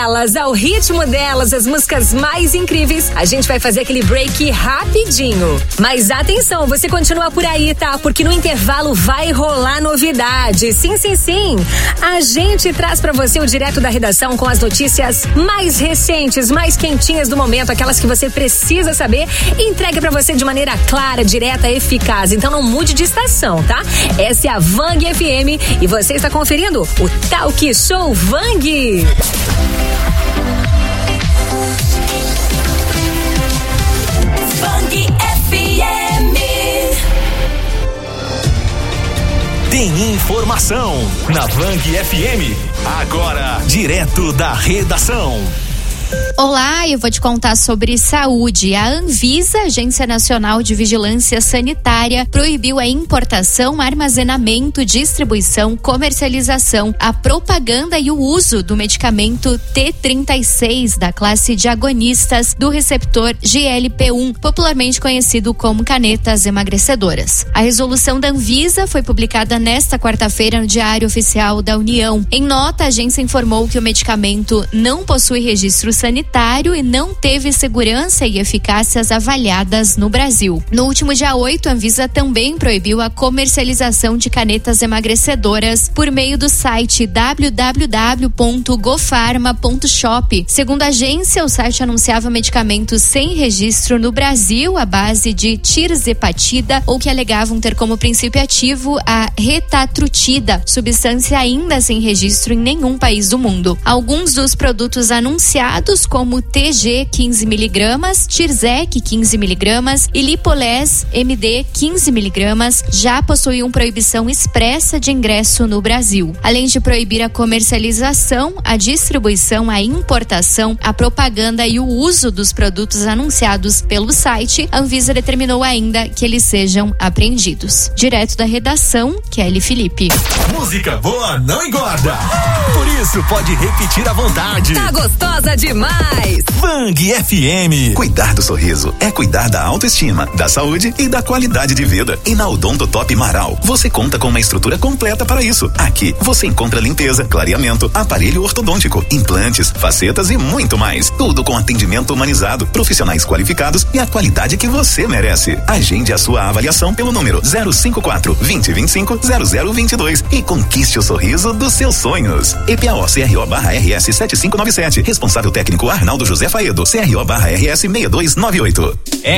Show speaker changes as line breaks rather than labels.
delas, ao ritmo delas, as músicas mais incríveis, a gente vai fazer aquele break rapidinho. Mas atenção, você continua por aí, tá? Porque no intervalo vai rolar novidade. Sim. A gente traz pra você o Direto da Redação com as notícias mais recentes, mais quentinhas do momento, aquelas que você precisa saber e entrega pra você de maneira clara, direta, eficaz. Então não mude de estação, tá? Essa é a Vang FM e você está conferindo o Talk Show Vang. Vang FM.
Tem informação na Vang FM. Agora, direto da redação.
Olá, eu vou te contar sobre saúde. A Anvisa, Agência Nacional de Vigilância Sanitária, proibiu a importação, armazenamento, distribuição, comercialização, a propaganda e o uso do medicamento T36 da classe de agonistas do receptor GLP-1, popularmente conhecido como canetas emagrecedoras. A resolução da Anvisa foi publicada nesta quarta-feira no Diário Oficial da União. Em nota, a agência informou que o medicamento não possui registro sanitário e não teve segurança e eficácias avaliadas no Brasil. No último dia 8, a Anvisa também proibiu a comercialização de canetas emagrecedoras por meio do site www.gofarma.shop. Segundo a agência, o site anunciava medicamentos sem registro no Brasil à base de tirzepatida ou que alegavam ter como princípio ativo a retatrutida, substância ainda sem registro em nenhum país do mundo. Alguns dos produtos anunciados, como TG 15mg, Tirzec 15mg e Lipoles MD 15mg, já possuíam proibição expressa de ingresso no Brasil. Além de proibir a comercialização, a distribuição, a importação, a propaganda e o uso dos produtos anunciados pelo site, a Anvisa determinou ainda que eles sejam apreendidos. Direto da redação, Kelly Felipe.
Música boa não engorda. Por isso pode repetir à vontade.
Tá gostosa demais.
Vang FM.
Cuidar do sorriso é cuidar da autoestima, da saúde e da qualidade de vida. E na Odontotop Marau, você conta com uma estrutura completa para isso. Aqui você encontra limpeza, clareamento, aparelho ortodôntico, implantes, facetas e muito mais. Tudo com atendimento humanizado, profissionais qualificados e a qualidade que você merece. Agende a sua avaliação pelo número 054-2025-0022 e conquiste o sorriso dos seus sonhos. EPAO-CRO/RS 7597. Responsável técnico Arnaldo José Faedo, CRO/RS 6298.